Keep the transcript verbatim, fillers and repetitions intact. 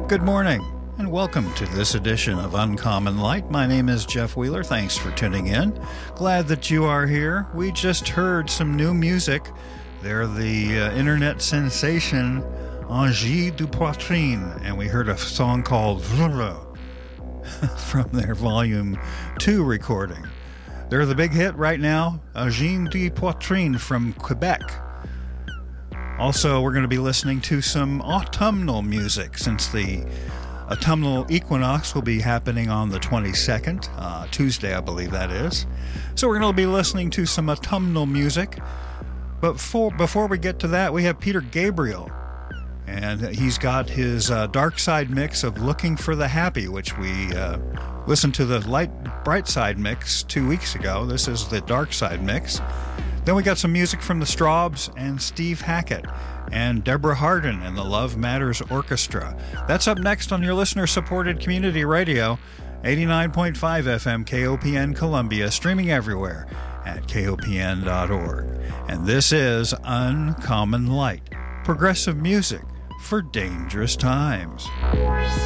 Good morning, and welcome to this edition of Uncommon Light. My name is Jeff Wheeler. Thanks for tuning in. Glad that you are here. We just heard some new music. They're the uh, internet sensation Angie du Poitrine, and we heard a song called Vrrr from their Volume two recording. They're the big hit right now, Angie du Poitrine from Quebec. Also, we're going to be listening to some autumnal music since the autumnal equinox will be happening on the twenty-second, uh, Tuesday, I believe that is. So we're going to be listening to some autumnal music. But for, before we get to that, we have Peter Gabriel. And he's got his uh, dark side mix of Looking for the Happy, which we uh, listened to the light bright side mix two weeks ago. This is the dark side mix. Then we got some music from the Strawbs and Steve Hackett and Deborah Harden and the Love Matters Orchestra. That's up next on your listener-supported community radio, eighty-nine point five F M K O P N Columbia, streaming everywhere at K O P N dot org. And this is Uncommon Light, progressive music for dangerous times.